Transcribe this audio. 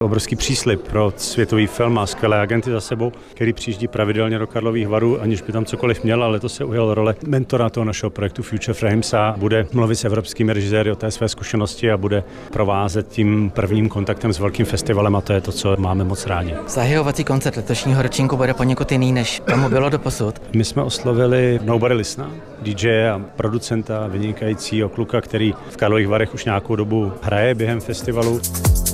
obrovský příslib pro světový film a skvělé agenty za sebou, který přijíždí pravidelně do Karlových Varů, aniž by tam cokoliv měl, ale to se ujal role mentora toho našeho projektu Future Frames a bude mluvit s evropskými režiséry o té své zkušenosti a bude provázet tím prvním kontaktem s velkým festivalem a to je to, co máme moc rádi. Zahajovací koncert letošního ročníku bude poněkud jiný, než tomu bylo doposud. My jsme oslovili Nobody Listna, DJ a producenta, vynikajícího kluka, který v Karlových Varech už nějakou dobu hraje během festivalu.